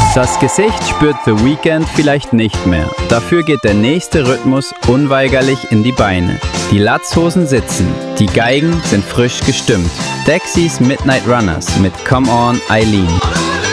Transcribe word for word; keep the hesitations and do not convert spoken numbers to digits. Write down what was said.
Das Gesicht spürt The Weeknd vielleicht nicht mehr. Dafür geht der nächste Rhythmus unweigerlich in die Beine. Die Latzhosen sitzen, die Geigen sind frisch gestimmt. Dexys Midnight Runners mit Come On Eileen.